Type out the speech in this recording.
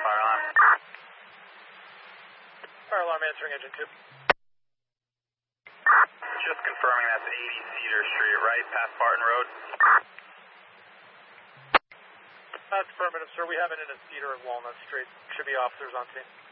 fire alarm. Fire alarm answering engine 2. Just confirming that's 80 Cedar Street, right past Barton Road. That's affirmative, sir. We have it in a Cedar and Walnut Street. Should be officers on scene.